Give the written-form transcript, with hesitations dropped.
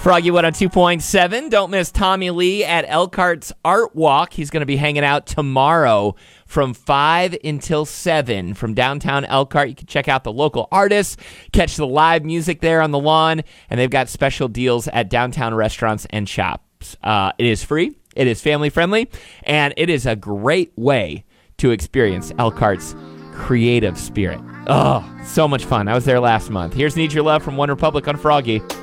Froggy Wood on 2.7. Don't miss Tommy Lee at Elkhart's Art Walk. He's going to be hanging out tomorrow from 5 until 7 from downtown Elkhart. You can check out the local artists, catch the live music there on the lawn, and they've got special deals at downtown restaurants and shops. It is free, it is family-friendly, and it is a great way to experience Elkhart's creative spirit. Oh, so much fun. I was there last month. Here's Need Your Love from One Republic on Froggy.